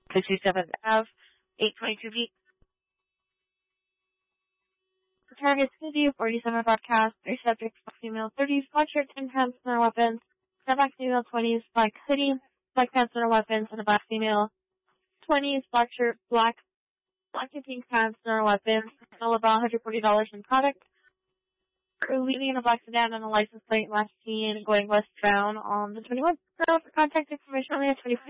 67th Ave, 822B. The target city, 47 broadcast, 3 subjects, black female, 30s, black shirt, 10 pants, and weapons, black female, 20s, black hoodie, black pants, and weapons, and a black female, 20s, black shirt, black and pink pants, and weapons, all about $140 in product. We're leaving in a black sedan and a license plate last seen going westbound on the 21st. So for contact information, only at 24.